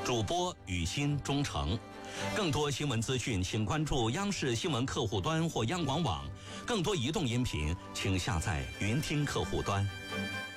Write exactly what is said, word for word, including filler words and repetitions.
主播雨欣、钟诚。更多新闻资讯，请关注央视新闻客户端或央广网。更多移动音频，请下载云听客户端。